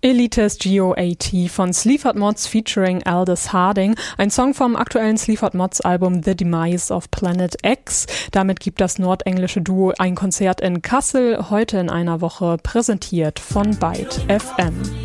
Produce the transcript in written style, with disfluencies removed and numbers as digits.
Elites GOAT von Sleaford Mods featuring Aldous Harding, ein Song vom aktuellen Sleaford Mods Album The Demise of Planet X. Damit gibt das nordenglische Duo ein Konzert in Kassel, heute in einer Woche, präsentiert von Byte FM.